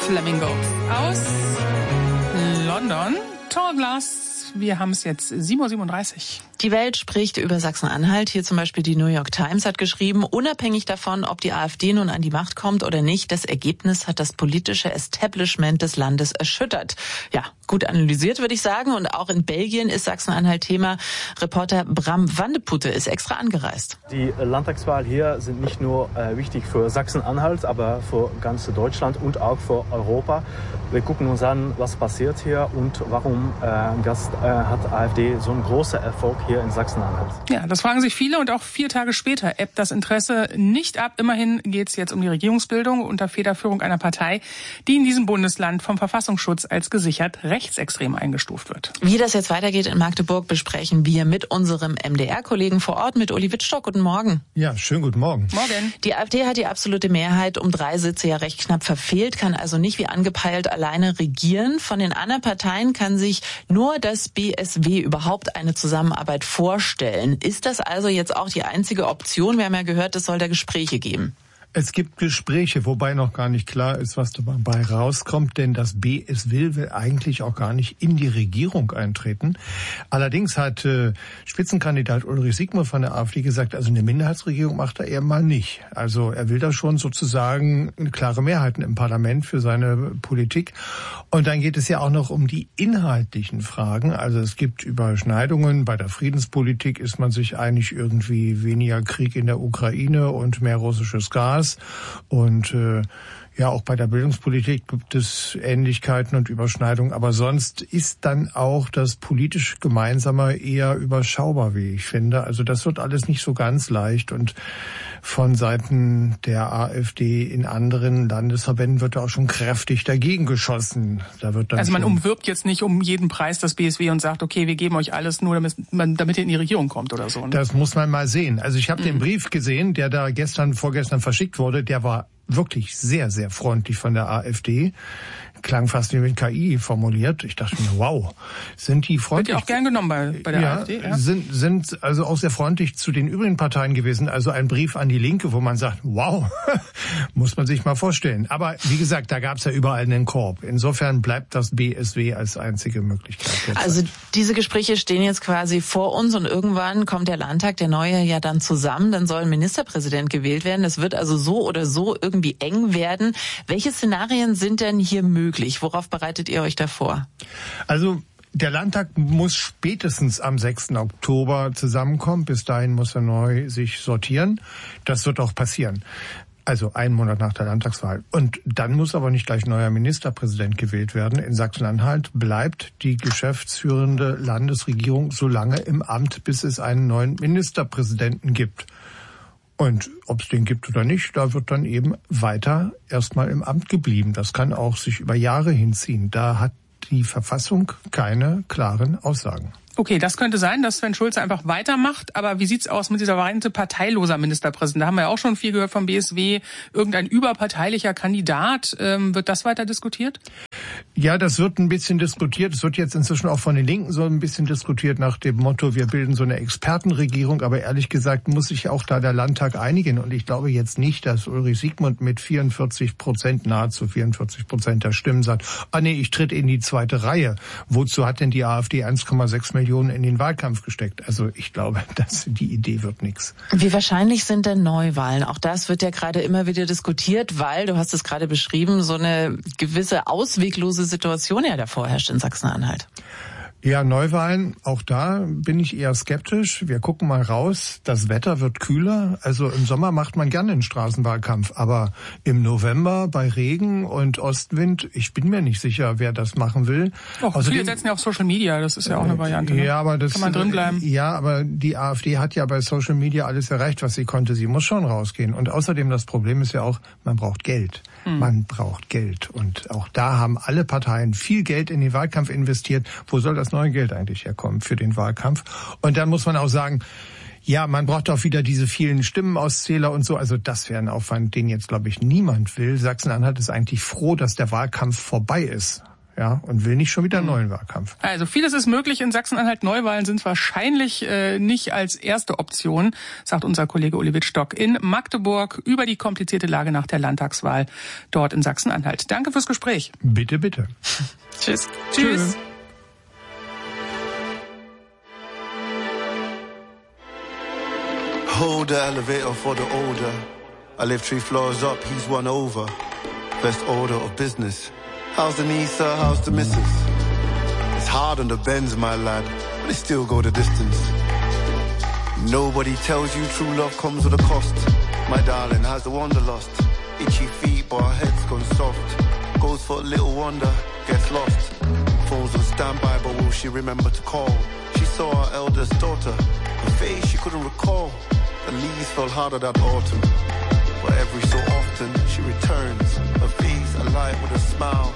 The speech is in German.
Flamingos aus London. Tall Glass. Wir haben es jetzt 7:37 Uhr. Die Welt spricht über Sachsen-Anhalt. Hier zum Beispiel die New York Times hat geschrieben, unabhängig davon, ob die AfD nun an die Macht kommt oder nicht, das Ergebnis hat das politische Establishment des Landes erschüttert. Ja, gut analysiert, würde ich sagen. Und auch in Belgien ist Sachsen-Anhalt Thema. Reporter Bram Wandeputte ist extra angereist. Die Landtagswahl hier sind nicht nur wichtig für Sachsen-Anhalt, aber für ganz Deutschland und auch für Europa. Wir gucken uns an, was passiert hier und warum hat AfD so einen großen Erfolg hier in Sachsen-Anhalt. Ja, das fragen sich viele und auch 4 Tage später ebbt das Interesse nicht ab. Immerhin geht es jetzt um die Regierungsbildung unter Federführung einer Partei, die in diesem Bundesland vom Verfassungsschutz als gesichert rechtsextrem eingestuft wird. Wie das jetzt weitergeht in Magdeburg, besprechen wir mit unserem MDR-Kollegen vor Ort, mit Uli Wittstock. Guten Morgen. Ja, schönen guten Morgen. Morgen. Die AfD hat die absolute Mehrheit um 3 Sitze ja recht knapp verfehlt, kann also nicht wie angepeilt alleine regieren. Von den anderen Parteien kann sich nur das BSW überhaupt eine Zusammenarbeit vorstellen. Ist das also jetzt auch die einzige Option? Wir haben ja gehört, es soll da Gespräche geben. Es gibt Gespräche, wobei noch gar nicht klar ist, was dabei rauskommt, denn das BSW will eigentlich auch gar nicht in die Regierung eintreten. Allerdings hat Spitzenkandidat Ulrich Siegmund von der AfD gesagt, also eine Minderheitsregierung macht er eher mal nicht. Also er will da schon sozusagen klare Mehrheiten im Parlament für seine Politik. Und dann geht es ja auch noch um die inhaltlichen Fragen. Also es gibt Überschneidungen. Bei der Friedenspolitik ist man sich einig, irgendwie weniger Krieg in der Ukraine und mehr russisches Gas. Und ja, auch bei der Bildungspolitik gibt es Ähnlichkeiten und Überschneidungen. Aber sonst ist dann auch das politisch Gemeinsame eher überschaubar, wie ich finde. Also das wird alles nicht so ganz leicht. Und von Seiten der AfD in anderen Landesverbänden wird da auch schon kräftig dagegen geschossen. Da wird dann also man umwirbt jetzt nicht um jeden Preis das BSW und sagt, okay, wir geben euch alles nur, damit ihr in die Regierung kommt oder so. Ne? Das muss man mal sehen. Also ich habe den Brief gesehen, der da vorgestern verschickt wurde. Der war wirklich sehr, sehr freundlich von der AfD. Klang fast wie mit KI formuliert. Ich dachte mir, wow, sind die freundlich. Wird ja auch gern genommen bei der AfD. Ja. Sind also auch sehr freundlich zu den übrigen Parteien gewesen. Also ein Brief an die Linke, wo man sagt, wow, muss man sich mal vorstellen. Aber wie gesagt, da gab es ja überall einen Korb. Insofern bleibt das BSW als einzige Möglichkeit. Also diese Gespräche stehen jetzt quasi vor uns und irgendwann kommt der Landtag, der neue, ja dann zusammen. Dann soll ein Ministerpräsident gewählt werden. Es wird also so oder so irgendwie eng werden. Welche Szenarien sind denn hier möglich? Worauf bereitet ihr euch da vor? Also der Landtag muss spätestens am 6. Oktober zusammenkommen. Bis dahin muss er neu sich sortieren. Das wird auch passieren. Also einen Monat nach der Landtagswahl. Und dann muss aber nicht gleich neuer Ministerpräsident gewählt werden. In Sachsen-Anhalt bleibt die geschäftsführende Landesregierung so lange im Amt, bis es einen neuen Ministerpräsidenten gibt. Und ob es den gibt oder nicht, da wird dann eben weiter erstmal im Amt geblieben. Das kann auch sich über Jahre hinziehen. Da hat die Verfassung keine klaren Aussagen. Okay, das könnte sein, dass Sven Schulze einfach weitermacht. Aber wie sieht's aus mit dieser Variante parteiloser Ministerpräsident? Da haben wir ja auch schon viel gehört vom BSW. Irgendein überparteilicher Kandidat. Wird das weiter diskutiert? Ja, das wird ein bisschen diskutiert. Es wird jetzt inzwischen auch von den Linken so ein bisschen diskutiert nach dem Motto, wir bilden so eine Expertenregierung. Aber ehrlich gesagt muss sich auch da der Landtag einigen. Und ich glaube jetzt nicht, dass Ulrich Siegmund mit 44%, nahezu 44% der Stimmen sagt, ich tritt in die zweite Reihe. Wozu hat denn die AfD 1,6 Millionen in den Wahlkampf gesteckt? Also ich glaube, die Idee wird nichts. Wie wahrscheinlich sind denn Neuwahlen? Auch das wird ja gerade immer wieder diskutiert, weil, du hast es gerade beschrieben, so eine gewisse ausweglose Situation ja davor herrscht in Sachsen-Anhalt. Ja, Neuwahlen, auch da bin ich eher skeptisch. Wir gucken mal raus. Das Wetter wird kühler. Also im Sommer macht man gerne einen Straßenwahlkampf. Aber im November bei Regen und Ostwind, ich bin mir nicht sicher, wer das machen will. Viele setzen ja auf Social Media. Das ist ja auch eine Variante. Ne? Ja, aber das kann man drin bleiben. Ja, aber die AfD hat ja bei Social Media alles erreicht, was sie konnte. Sie muss schon rausgehen. Und außerdem das Problem ist ja auch, man braucht Geld. Man braucht Geld. Und auch da haben alle Parteien viel Geld in den Wahlkampf investiert. Wo soll das neue Geld eigentlich herkommen für den Wahlkampf? Und dann muss man auch sagen, ja, man braucht auch wieder diese vielen Stimmenauszähler und so. Also das wäre ein Aufwand, den jetzt, glaube ich, niemand will. Sachsen-Anhalt ist eigentlich froh, dass der Wahlkampf vorbei ist. Ja, und will nicht schon wieder einen neuen Wahlkampf. Also vieles ist möglich in Sachsen-Anhalt. Neuwahlen sind wahrscheinlich nicht als erste Option, sagt unser Kollege Uli Wittstock in Magdeburg über die komplizierte Lage nach der Landtagswahl dort in Sachsen-Anhalt. Danke fürs Gespräch. Bitte, bitte. Tschüss. Tschüss. Hold the elevator for the older. I live 3 floors up, he's 1 over. Best order of business. How's the Nisa, how's the missus? It's hard on the Benz, my lad, but it still go the distance. Nobody tells you true love comes with a cost. My darling has the wanderlust. Itchy feet, but her head's gone soft. Goes for a little wonder, gets lost. Phones on standby, but will she remember to call? She saw her eldest daughter. Her face she couldn't recall. The leaves fell harder that autumn. But every so often she returns. Her face alive with a smile.